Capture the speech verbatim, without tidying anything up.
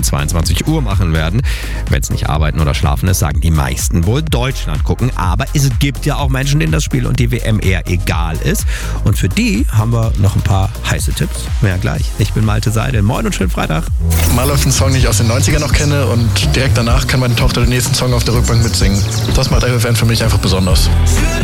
zweiundzwanzig Uhr machen werden. Wenn es nicht arbeiten oder schlafen ist, sagen die meisten wohl Deutschland gucken. Aber es gibt ja auch Menschen, denen das Spiel und die W M eher egal ist. Und für die haben wir noch ein paar heiße Tipps. Mehr gleich. Ich bin Malte Seidel. Moin und schönen Freitag. Mal läuft ein Song, den ich aus den neunzigern noch kenne und direkt danach kann meine Tochter den nächsten Song auf der Rückbank mitsingen. Das macht F F N für mich einfach besonders.